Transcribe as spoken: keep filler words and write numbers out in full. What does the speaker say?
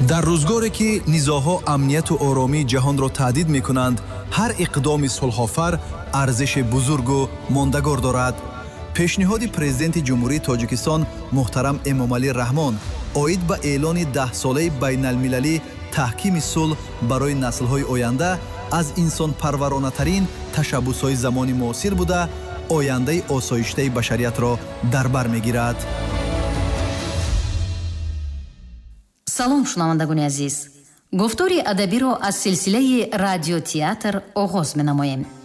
дар рӯзгоре ки низоҳо амнияту оромии ҷаҳонро таҳдид мекунанд, ҳар иқдоми сулҳофар арзиши бузургу мондагор дорад. пешниҳоди президенти ҷумҳурии Тоҷикистон муҳтарам Эмомалӣ Раҳмон оид ба эълони даҳсолаи байналмилалӣ таҳкими сулҳ барои наслҳои оянда аз инсонпарваронатарин ташаббусҳои замони муосир буда, ояндаи осоиштаи башариятро дар бар мегирад. салом шунавандагони азиз, гуфтори адабиро аз силсилаи радиотеатр оғоз менамоем.